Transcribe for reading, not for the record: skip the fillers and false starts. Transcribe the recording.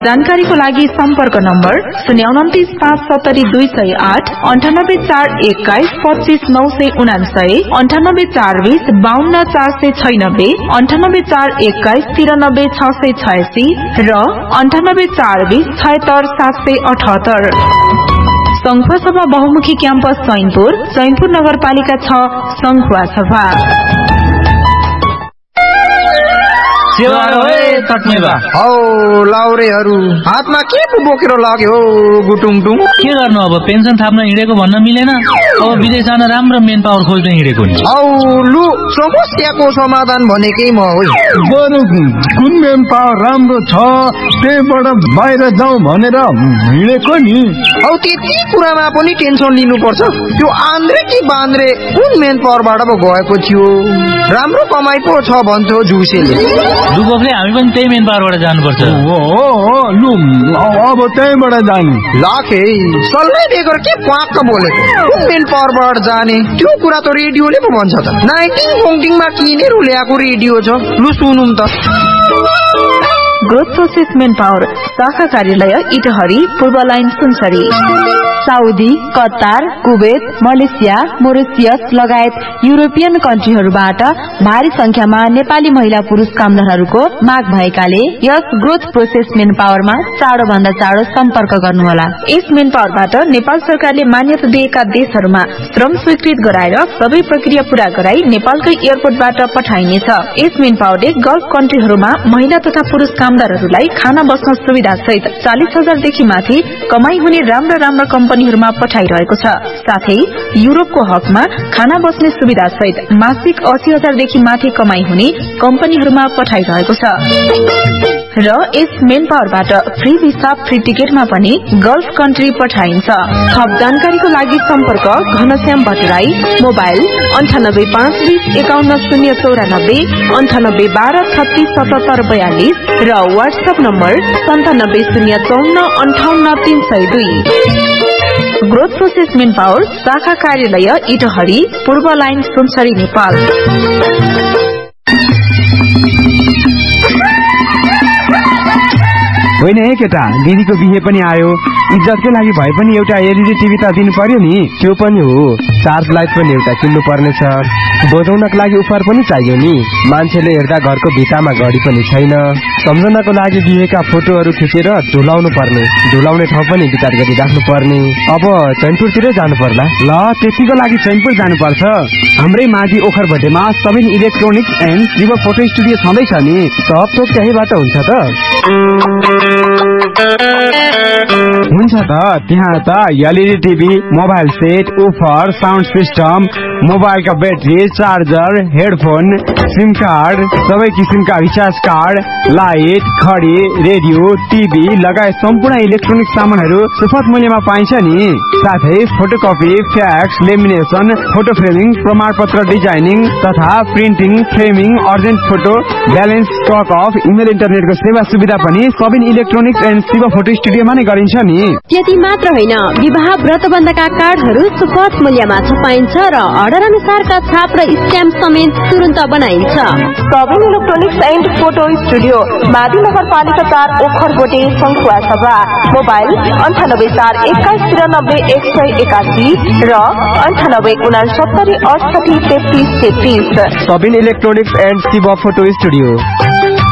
जानकारीको लागि सम्पर्क नम्बर 029 570 208 98 421 25 979 98 420 52 496 98 421 93 686 र 98 420 76 778। संखुवा सभा बहुमुखी क्याम्पस चैनपुर नगरपालिका 6 संखुवा सभा। हौ लाउरेहरू हातमा के पो बोकेर लाग्यो गुटुङटुङ? के गर्नु अब, पेन्सन थाप्न हिँडेको भन्न मिलेन, अब विदेश जान राम्रो मेन पावर खोज्न हिँडेको नि। औ लु समस्याको समाधान भनेकै म हो। बरु कुन मेन पावर राम्रो छ त्यहीबाट बाहिर जाउँ भनेर हिँडेको नि। औ त्यति कुरामा पनि टेन्सन लिनुपर्छ? त्यो आन्द्रे कि बान्द्रे कुन मेन पावरबाट पो गएको थियो? राम्रो कमाइ पो छ भन्थ्यो जुसेले। दुबोफले हामी पनि त्यही मेन पावरबाट जानुपर्छ। लु अब त्यहीबाट जानु। लाखे सल्लाह बेगर के पाक्क बोलेको? कुन मेन पावरबाट जाने? त्यो कुरा त रेडियोले पो भन्छ त। 19 किनेर ल्याएको रेडियो छ, लु सुनौँ त। ग्रोथ प्रोसेस मेन पावर शाखा कार्यालय इटहरी पूर्व line Sunsari. Saudi, Qatar, Kuwait, Malaysia, Mauritius लगायत युरोपियन कन्ट्रीहरूबाट भारी संख्यामा नेपाली महिला पुरुष कामदारहरूको माग भएकाले यस ग्रोथ प्रोसेस मेन पावरमा चाँडो भन्दा चाँडो सम्पर्क गर्नुहोला। यस मेन पावरबाट नेपाल सरकारले मान्यता दिएका देशहरूमा श्रम स्वीकृत गराएर सबै प्रक्रिया पूरा गराई नेपालकै एयरपोर्टबाट पठाइनेछ। यस मेन पावरले गल्फ कन्ट्रीहरूमा महिला तथा पुरुष कामदारहरूलाई खाना बस्न सुविधा सहित 40,000 देखि माथि कमाई हुने राम्रा कम्पनीहरूमा पठाइरहेको छ। साथै युरोपको हकमा खाना बस्ने सुविधा सहित मासिक 80,000 देखि माथि कमाई हुने कम्पनीहरूमा पठाइरहेको छ। र यस मेन पावरबाट फ्री भिसा फ्री टिकटमा पनि गल्फ कन्ट्री पठाइन्छ। थप जानकारीको लागि सम्पर्क घनश्याम भट्टराई, मोबाइल 98 520 51 094 98 12 36 77 42 र WhatsApp number 97 054 58 302। Growth process main power शाखा कार्यालय इटहरी पूर्व लाइन सुनसरी नेपाल। होइन है केटा, दिदीको बिहे पनि आयो, इज्जतकै लागि भए पनि एउटा एलइडी टिभी त दिनु पर्यो नि। त्यो पनि हो, चार्ज लाइट पनि एउटा किन्नु पर्नेछ, बजाउनको लागि उपहार पनि चाहियो नि। मान्छेले हेर्दा घरको भित्तामा घडी पनि छैन। सम्झनाको लागि बिहेका फोटोहरू खिचेर झुलाउनु पर्ने, झुलाउने ठाउँ पनि विचार गरी राख्नु पर्ने। अब चैनपुरतिरै जानु पर्ला। ल त्यसैको लागि चैनपुर जानुपर्छ। हाम्रै माझी ओखर भट्टेमा Sabin electronics and river photo studio छँदैछ नि। सब थोक त्यहीबाट हुन्छ त? हुन्छ त, त्यहाँ त LED TV, mobile set, उफर, sound system, मोबाइलका battery, charger, headphone, SIM card, सबै किसिमका रिचार्ज कार्ड, लाइट, खडी, रेडियो, टिभी लगायत सम्पूर्ण इलेक्ट्रोनिक सामानहरू सुपथ मूल्यमा पाइन्छ नि। साथै photocopy, fax, lamination, photo framing, प्रमाणपत्र डिजाइनिङ तथा printing, framing, urgent photo, balance stock of, email इन्टरनेटको सेवा सुविधा पनि Sabin electronics and Shiv photo स्टुडियोमा नै गरिन्छ नि। त्यति मात्र होइन, विवाह व्रतबन्धका कार्डहरू सुपथ मूल्यमा छपाइन्छ र अर्डर अनुसारका छाप र स्ट्याम्प समेत तुरन्त बनाइन्छ। Sabin electronics and photo studio मादी नगरपालिका 4 ओखरबोटे संखुवा सभा। मोबाइल 98 421 93 181 र 98 69 68 33 33। Sabin electronics and Shiv photo studio.